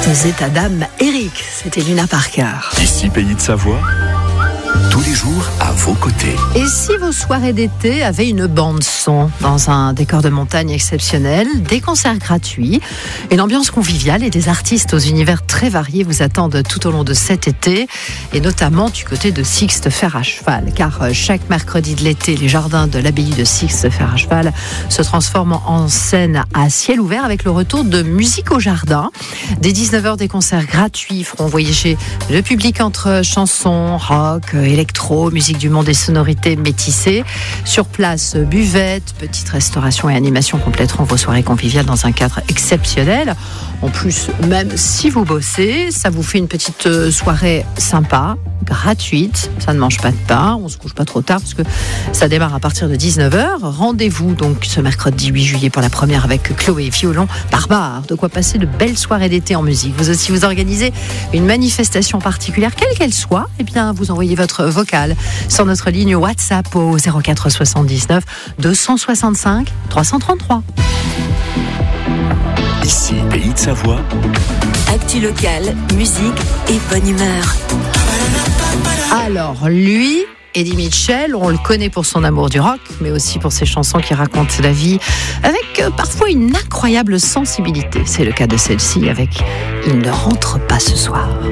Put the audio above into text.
faisait ta dame Eric. C'était Luna Parker. Ici, Pays de Savoie, tous les jours à vos côtés. Et si vos soirées d'été avaient une bande-son dans un décor de montagne exceptionnel, des concerts gratuits, une ambiance conviviale et des artistes aux univers très variés vous attendent tout au long de cet été, et notamment du côté de Sixte Fer à Cheval, car chaque mercredi de l'été, les jardins de l'abbaye de Sixte Fer à Cheval se transforment en scène à ciel ouvert avec le retour de Musique au Jardin. Dès 19h, des concerts gratuits feront voyager le public entre chansons, rock, électro, musique du monde et sonorités métissées. Sur place, buvette, petite restauration et animation compléteront vos soirées conviviales dans un cadre exceptionnel. En plus, même si vous bossez, ça vous fait une petite soirée sympa, gratuite. Ça ne mange pas de pain, on se couche pas trop tard parce que ça démarre à partir de 19h. Rendez-vous donc ce mercredi 8 juillet pour la première avec Chloé Violon Barbare. De quoi passer de belles soirées d'été en musique. Vous aussi, vous organisez une manifestation particulière, quelle qu'elle soit, eh bien, vous envoyez votre vocal sur notre ligne WhatsApp au 04 79 265 333. Ici, Pays de Savoie, Actu locale, musique et bonne humeur. Alors, lui, Eddie Mitchell, on le connaît pour son amour du rock, mais aussi pour ses chansons qui racontent la vie avec parfois une incroyable sensibilité. C'est le cas de celle-ci avec « Il ne rentre pas ce soir ».